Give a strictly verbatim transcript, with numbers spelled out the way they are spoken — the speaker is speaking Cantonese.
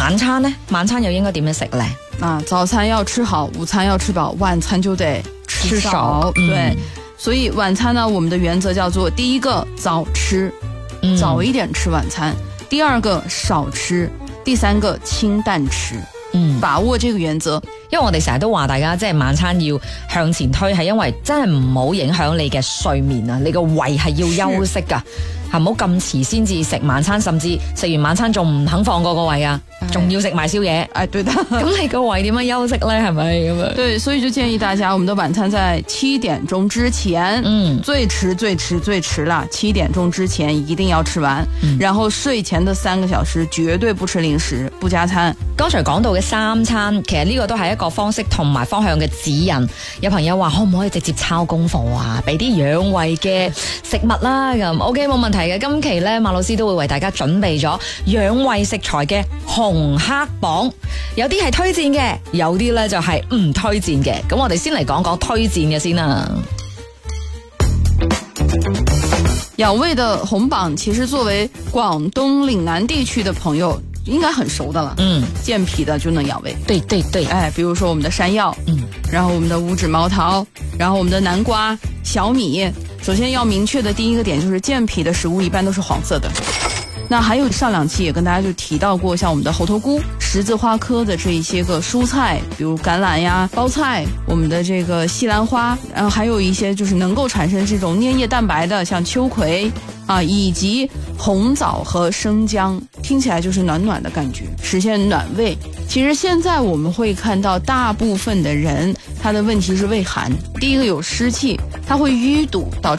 晚餐呢？晚餐又應該點樣食呢？ 啊，早餐要吃好，午餐要吃飽，晚餐就得吃少。 吃少对、 嗯， 所以晚餐呢，我們的原則叫做第一個早吃， 嗯早一點吃晚餐；第二個少吃，第三個清淡吃。 嗯， 把握這個原則。 因為我哋成日都話大家即係晚餐要向前推，係因為真係唔好影響你嘅睡眠啊！你個胃係要休息噶，係唔好咁遲先至食晚餐，甚至食完晚餐仲唔肯放過個胃啊，仲要食埋宵夜。 哎，對的。 咁你個胃點樣休息呢？係咪咁樣？ 對，所以就建議大家，我們的晚餐在七點鐘之前， 嗯， 最遲最遲最遲啦，七點鐘之前一定要吃完， 嗯、 然後睡前的三個小時絕對不吃零食，不加餐。 剛才講到嘅三餐，其實呢個都係一個方式同埋方向嘅指引。有朋友話可唔可以直接抄功課啊？俾啲養胃嘅食物啦，咁 OK 冇問題嘅。今期呢，馬老師都會為大家準備咗養胃食材嘅紅黑榜，有啲係推薦嘅，有啲呢就係唔推薦嘅。咁我哋先嚟講講推薦嘅先啦。 養胃的紅榜其實作為廣東嶺南地區的朋友應該很熟的了，嗯，健脾的就能養胃。 對對對， 哎，比如說我們的山藥，嗯，然後我們的五指毛桃，然後我們的南瓜、小米。首先要明確的第一個點就是健脾的食物一般都是黃色的。那還有上兩期也跟大家就提到過，像我們的猴頭菇、十字花科的這一些個蔬菜，比如橄欖呀、包菜，我們的這個西蘭花，然後還有一些就是能夠產生這種粘液蛋白的，像秋葵啊，以及紅棗和生薑，聽起來就是暖暖的感覺，實現暖胃。其實現在我們會看到大部分的人，他的問題是胃寒，第一個有濕氣，他會淤堵導致